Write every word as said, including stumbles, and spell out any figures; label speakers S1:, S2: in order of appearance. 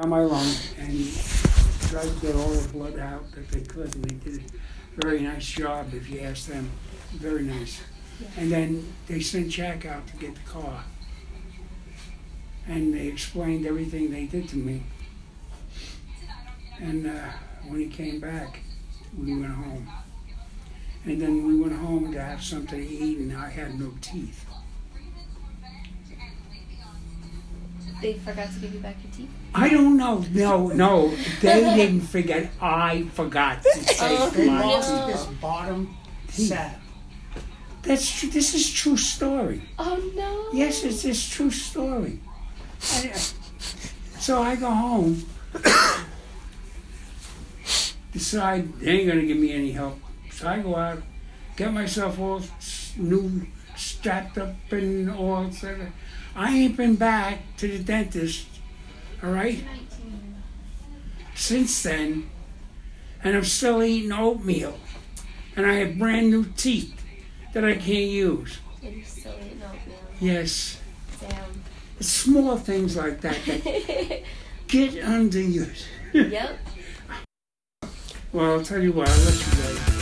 S1: on my lung and tried to get all the blood out that they could, and they did a very nice job, if you ask them. Very nice.
S2: Yeah.
S1: And then they sent Jack out to get the car. And they explained everything they did to me. And uh, when he came back, we went home. And then we went home to have something to eat, and I had no teeth.
S2: They forgot to give you back your teeth?
S1: I don't know. No, no. They didn't forget. I forgot to take
S2: Oh,
S3: They
S1: my
S3: lost
S2: no.
S3: his bottom set.
S1: That's tr- this is true story.
S2: Oh no.
S1: Yes, it's this true story. I, uh, so I go home, decide they ain't gonna give me any help. So I go out, get myself all s- new, strapped up and all. Sort of. I ain't been back to the dentist, all right, since then, and I'm still eating oatmeal, and I have brand new teeth that I can't use.
S2: And you're still eating oatmeal.
S1: Yes.
S2: Damn.
S1: It's small things like that that get under you.
S2: Yep.
S1: Well, I'll tell you what, I'll let you go.